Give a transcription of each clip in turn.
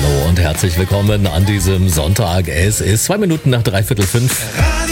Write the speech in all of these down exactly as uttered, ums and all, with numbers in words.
Hallo und herzlich willkommen an diesem Sonntag. Es ist zwei Minuten nach dreiviertel fünf.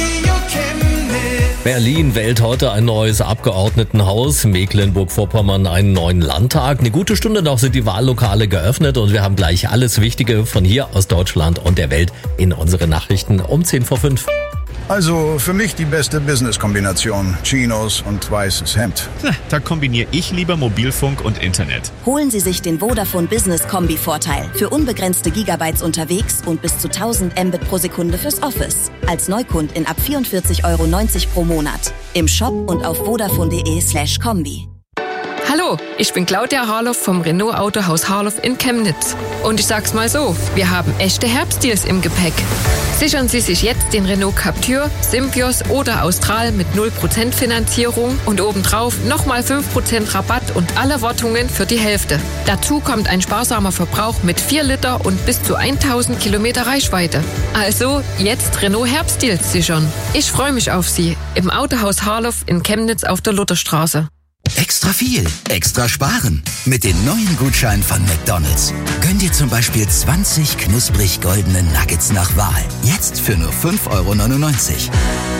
Berlin wählt heute ein neues Abgeordnetenhaus, Mecklenburg-Vorpommern einen neuen Landtag. Eine gute Stunde noch sind die Wahllokale geöffnet und wir haben gleich alles Wichtige von hier aus Deutschland und der Welt in unseren Nachrichten um zehn vor fünf. Also für mich die beste Business-Kombination. Chinos und weißes Hemd. Na, da kombiniere ich lieber Mobilfunk und Internet. Holen Sie sich den Vodafone Business Kombi-Vorteil. Für unbegrenzte Gigabytes unterwegs und bis zu tausend Mbit pro Sekunde fürs Office. Als Neukundin ab vierundvierzig Euro neunzig pro Monat. Im Shop und auf vodafone.de slash Kombi. Hallo, ich bin Claudia Harloff vom Renault Autohaus Harloff in Chemnitz. Und ich sag's mal so, wir haben echte Herbstdeals im Gepäck. Sichern Sie sich jetzt den Renault Captur, Synthios oder Austral mit null Prozent Finanzierung und obendrauf nochmal fünf Prozent Rabatt und alle Wartungen für die Hälfte. Dazu kommt ein sparsamer Verbrauch mit vier Liter und bis zu tausend Kilometer Reichweite. Also jetzt Renault Herbstdeals sichern. Ich freue mich auf Sie im Autohaus Harloff in Chemnitz auf der Lutherstraße. Extra viel, extra sparen. Mit den neuen Gutscheinen von McDonald's. Gönn dir zum Beispiel zwanzig knusprig goldene Nuggets nach Wahl. Jetzt für nur fünf Euro neunundneunzig.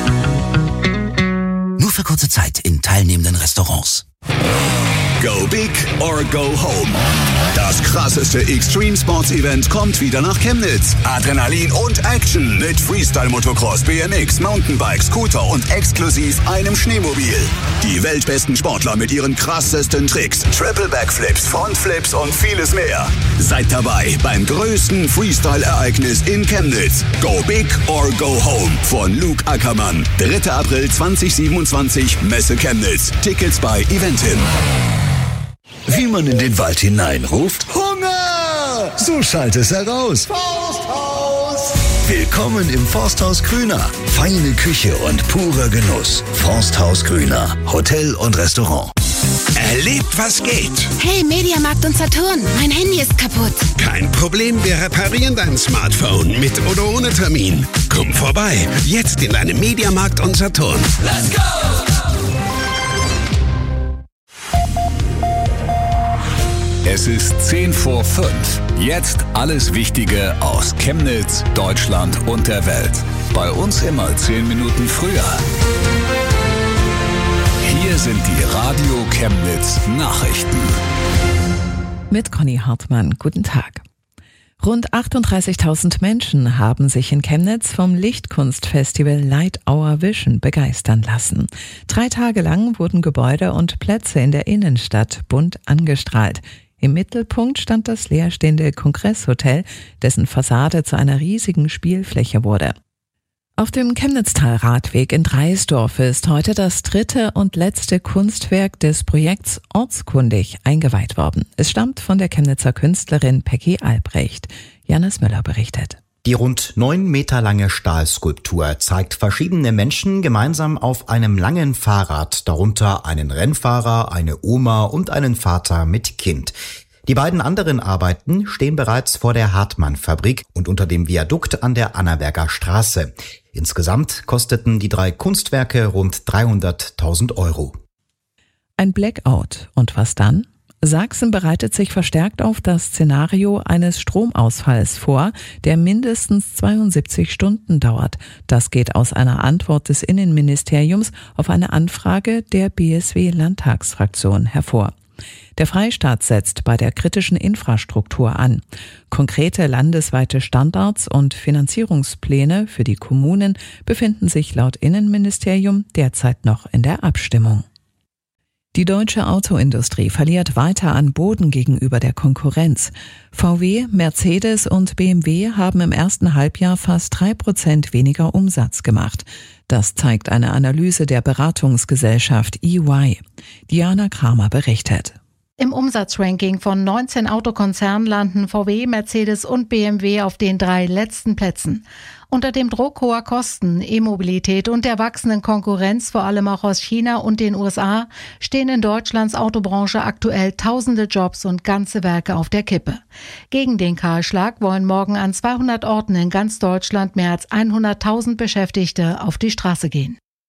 Nur für kurze Zeit in teilnehmenden Restaurants. Go big or go home. Das krasseste Extreme Sports Event kommt wieder nach Chemnitz. Adrenalin und Action mit Freestyle Motocross, B M X, Mountainbike, Scooter und exklusiv einem Schneemobil. Die weltbesten Sportler mit ihren krassesten Tricks, Triple Backflips, Frontflips und vieles mehr. Seid dabei beim größten Freestyle-Ereignis in Chemnitz. Go big or go home von Luke Ackermann. dritter April zweitausendsiebenundzwanzig, Messe Chemnitz. Tickets bei Eventim. Wie man in den Wald hineinruft, Hunger! So schallt es heraus. Forsthaus! Willkommen im Forsthaus Grüner. Feine Küche und purer Genuss. Forsthaus Grüner. Hotel und Restaurant. Erlebt, was geht. Hey, Mediamarkt und Saturn, mein Handy ist kaputt. Kein Problem, wir reparieren dein Smartphone mit oder ohne Termin. Komm vorbei, jetzt in deinem Mediamarkt und Saturn. Let's go! Es ist zehn vor fünf. Jetzt alles Wichtige aus Chemnitz, Deutschland und der Welt. Bei uns immer zehn Minuten früher. Hier sind die Radio Chemnitz Nachrichten. Mit Conny Hartmann. Guten Tag. Rund achtunddreißigtausend Menschen haben sich in Chemnitz vom Lichtkunstfestival Light Our Vision begeistern lassen. Drei Tage lang wurden Gebäude und Plätze in der Innenstadt bunt angestrahlt. Im Mittelpunkt stand das leerstehende Kongresshotel, dessen Fassade zu einer riesigen Spielfläche wurde. Auf dem Chemnitztal-Radweg in Dreisdorf ist heute das dritte und letzte Kunstwerk des Projekts Ortskundig eingeweiht worden. Es stammt von der Chemnitzer Künstlerin Peggy Albrecht. Janis Müller berichtet. Die rund neun Meter lange Stahlskulptur zeigt verschiedene Menschen gemeinsam auf einem langen Fahrrad, darunter einen Rennfahrer, eine Oma und einen Vater mit Kind. Die beiden anderen Arbeiten stehen bereits vor der Hartmann-Fabrik und unter dem Viadukt an der Annaberger Straße. Insgesamt kosteten die drei Kunstwerke rund dreihunderttausend Euro. Ein Blackout. Und was dann? Sachsen bereitet sich verstärkt auf das Szenario eines Stromausfalls vor, der mindestens zweiundsiebzig Stunden dauert. Das geht aus einer Antwort des Innenministeriums auf eine Anfrage der B S W-Landtagsfraktion hervor. Der Freistaat setzt bei der kritischen Infrastruktur an. Konkrete landesweite Standards und Finanzierungspläne für die Kommunen befinden sich laut Innenministerium derzeit noch in der Abstimmung. Die deutsche Autoindustrie verliert weiter an Boden gegenüber der Konkurrenz. V W, Mercedes und B M W haben im ersten Halbjahr fast drei Prozent weniger Umsatz gemacht. Das zeigt eine Analyse der Beratungsgesellschaft E Y. Diana Kramer berichtet. Im Umsatzranking von neunzehn Autokonzernen landen V W, Mercedes und B M W auf den drei letzten Plätzen. Unter dem Druck hoher Kosten, E-Mobilität und der wachsenden Konkurrenz, vor allem auch aus China und den U S A, stehen in Deutschlands Autobranche aktuell tausende Jobs und ganze Werke auf der Kippe. Gegen den Kahlschlag wollen morgen an zweihundert Orten in ganz Deutschland mehr als hunderttausend Beschäftigte auf die Straße gehen.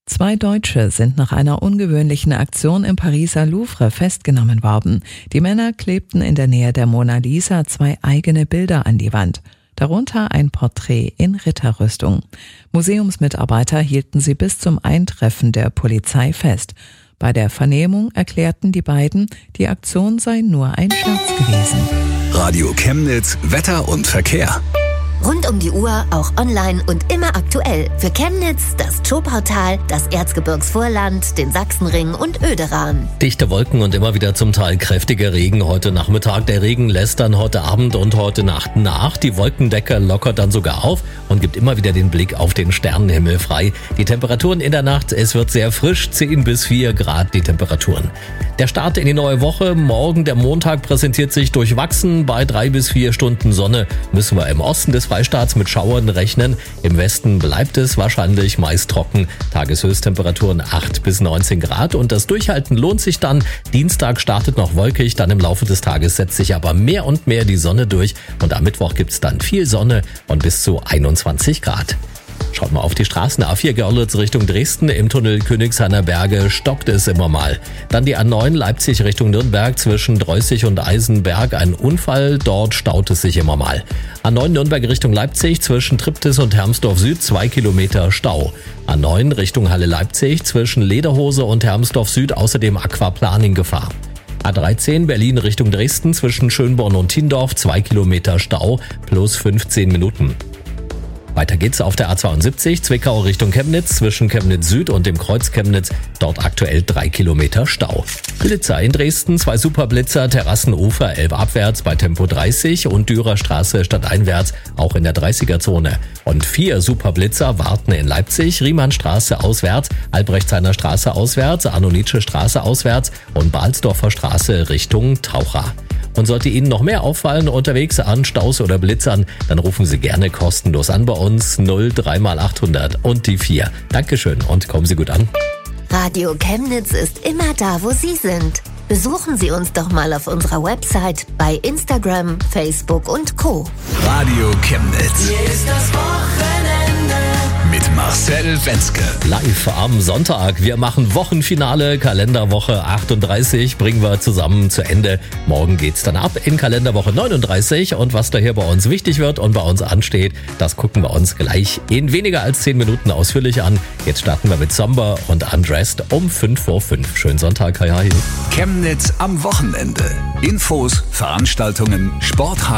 Zwei Deutsche sind nach einer ungewöhnlichen Aktion im Pariser Louvre festgenommen worden. Die Männer klebten in der Nähe der Mona Lisa zwei eigene Bilder an die Wand. Darunter ein Porträt in Ritterrüstung. Museumsmitarbeiter hielten sie bis zum Eintreffen der Polizei fest. Bei der Vernehmung erklärten die beiden, die Aktion sei nur ein Scherz gewesen. Radio Chemnitz, Wetter und Verkehr. Rund um die Uhr, auch online und immer aktuell. Für Chemnitz, das Zschopautal, das Erzgebirgsvorland, den Sachsenring und Oederan. Dichte Wolken und immer wieder zum Teil kräftiger Regen heute Nachmittag. Der Regen lässt dann heute Abend und heute Nacht nach. Die Wolkendecke lockert dann sogar auf und gibt immer wieder den Blick auf den Sternenhimmel frei. Die Temperaturen in der Nacht, es wird sehr frisch, zehn bis vier Grad die Temperaturen. Der Start in die neue Woche, morgen der Montag, präsentiert sich durchwachsen. Bei drei bis vier Stunden Sonne müssen wir im Osten des Freistaats mit Schauern rechnen. Im Westen bleibt es wahrscheinlich meist trocken. Tageshöchsttemperaturen acht bis neunzehn Grad und das Durchhalten lohnt sich dann. Dienstag startet noch wolkig, dann im Laufe des Tages setzt sich aber mehr und mehr die Sonne durch und am Mittwoch gibt's dann viel Sonne und bis zu einundzwanzig Grad. Schaut mal auf die Straßen. A vier Görlitz Richtung Dresden. Im Tunnel Königshainer Berge stockt es immer mal. Dann die A neun Leipzig Richtung Nürnberg zwischen Dreußig und Eisenberg. Ein Unfall, dort staut es sich immer mal. A neun Nürnberg Richtung Leipzig zwischen Triptis und Hermsdorf Süd zwei Kilometer Stau. A neun Richtung Halle Leipzig zwischen Lederhose und Hermsdorf Süd außerdem Aquaplaning Gefahr. A dreizehn Berlin Richtung Dresden zwischen Schönborn und Tiendorf zwei Kilometer Stau plus fünfzehn Minuten. Weiter geht's auf der A zweiundsiebzig, Zwickau Richtung Chemnitz, zwischen Chemnitz Süd und dem Kreuz Chemnitz, dort aktuell drei Kilometer Stau. Blitzer in Dresden, zwei Superblitzer, Terrassenufer, Elbe abwärts bei Tempo dreißig und Dürerstraße stadteinwärts, auch in der dreißiger-Zone. Und vier Superblitzer warten in Leipzig, Riemannstraße auswärts, Albrechtshainer Straße auswärts, Arno-Nietzsche Straße auswärts und Balsdorfer Straße Richtung Taucher. Und sollte Ihnen noch mehr auffallen unterwegs an Staus oder Blitzern, dann rufen Sie gerne kostenlos an bei uns null drei mal achthundert und die vier. Dankeschön und kommen Sie gut an. Radio Chemnitz ist immer da, wo Sie sind. Besuchen Sie uns doch mal auf unserer Website, bei Instagram, Facebook und Co. Radio Chemnitz. Hier ist das Wochenende. Mit Marcel Wenzke. Live am Sonntag. Wir machen Wochenfinale, Kalenderwoche achtunddreißig bringen wir zusammen zu Ende. Morgen geht's dann ab in Kalenderwoche neununddreißig und was da hier bei uns wichtig wird und bei uns ansteht, das gucken wir uns gleich in weniger als zehn Minuten ausführlich an. Jetzt starten wir mit Somber und Undressed um fünf vor fünf. Schönen Sonntag, hi hi. Chemnitz am Wochenende. Infos, Veranstaltungen, Sport.